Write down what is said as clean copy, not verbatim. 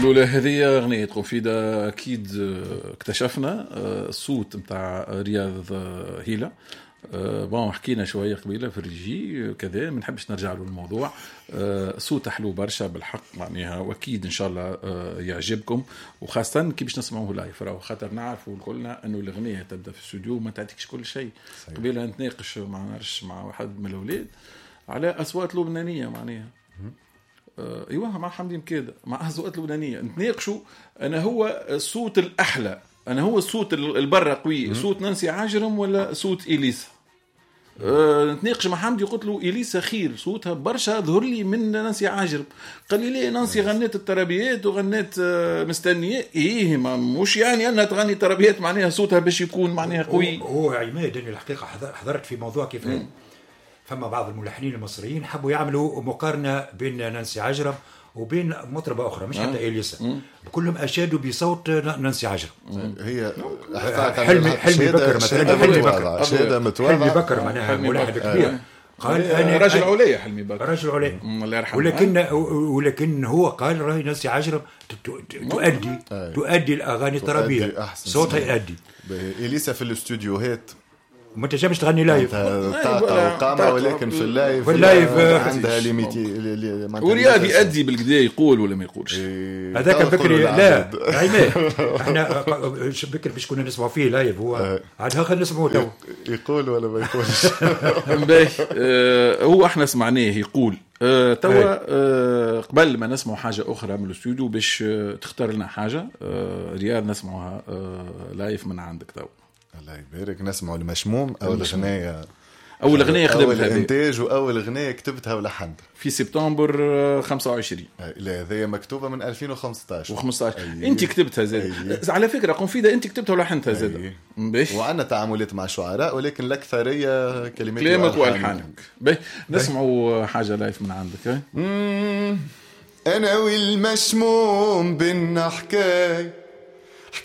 لولا هذه أغنية قنفيدة أكيد اكتشفنا الصوت متاع رياض هيلة. بون حكينا شوية قبيلة في الريجي كذا، ما نحبش نرجع له الموضوع. صوت حلو برشا بالحق معناها، وأكيد إن شاء الله يعجبكم، وخاصة كي باش نسمعوه لايف، راهو خاطر نعرفوا كلنا إنه الأغنية تبدأ في الاستوديو ما تعطيكش كل شيء. قبيلة نتناقش مع واحد من الأولاد على أصوات لبنانية معناها. ايوه مع حمدي مكيدة مع أصوات لبنانية نتناقشوا. انا هو الصوت الاحلى، انا هو الصوت البرة قوي، صوت نانسي عجرم ولا صوت إليسا؟ نتناقش مع حمدي قلت له إليسا خير، صوتها برشا ظهر لي من نانسي عجرم. قال لي ليه نانسي غنت الترابيات وغنت مستنيه ايه، مش يعني انها تغني ترابيات معناها صوتها باش يكون معناها قوي. هو عماد اني الحقيقه حضرت في موضوع كيف فما بعض الملحنين المصريين حبوا يعملوا مقارنة بين نانسي عجرم وبين مطربة أخرى مش حتى إليسا، كلهم أشادوا بصوت نانسي عجرم. هي حلمي بكر مثلا، حلمي بكر معناها ملحن كبير. قال أنا رجل عليا، حلمي بكر رجل عليا الله يرحمه. ولكن هو قال راهي نانسي عجرم تؤدي الأغاني الطربية، صوتها يؤدي. إليسا في الاستوديوهات ما تجمش تغني لايف قامة، ولكن في اللايف عندها ليميتي. ورياض يأدي بالكدا يقول ولا ما يقولش؟ هذاك بكري لا عماد احنا بكري باش كنا نسمعوا فيه لايف، هو عاد هاخذ نسمعوا تو يقول ولا ما يقولش. هو احنا سمعناه يقول توا. قبل ما نسمعوا حاجة أخرى من الاستوديو باش تختار لنا حاجة رياض نسمعوها لايف من عندك توا. الله يبارك. نسمعوا المشموم أول أغنية خدمتها، أول إنتاج وأول أغنية كتبتها ولحنتها في سبتمبر 25. لا هذه مكتوبة من 2015 أنت كتبتها زاد على فكرة قنفيدة، أنت كتبتها ولحنتها زاد. وعندنا تعاملات مع شعراء ولكن الأكثرية كلامك وألحانك. نسمعوا حاجة لايف من عندك. أنا والمشموم بينا حكاية